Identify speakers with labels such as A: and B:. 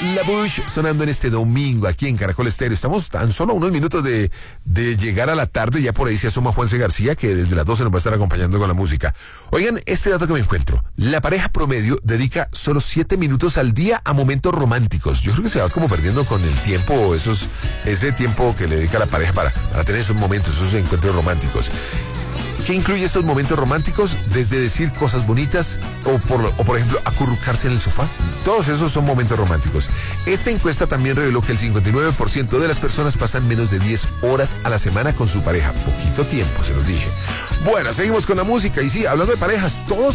A: La Bush sonando en este domingo aquí en Caracol Estéreo. Estamos tan solo unos minutos de llegar a la tarde. Ya por ahí se asoma Juanse García, que desde las 12 nos va a estar acompañando con la música. Oigan, este dato que me encuentro. La pareja promedio dedica solo 7 minutos al día a momentos románticos. Yo creo que se va como perdiendo con el tiempo, ese tiempo que le dedica la pareja para tener esos momentos, esos encuentros románticos. ¿Qué incluye estos momentos románticos? Desde decir cosas bonitas o por ejemplo, acurrucarse en el sofá. Todos esos son momentos románticos. Esta encuesta también reveló que el 59% de las personas pasan menos de 10 horas a la semana con su pareja. Poquito tiempo, se los dije. Bueno, seguimos con la música. Y sí, hablando de parejas, todos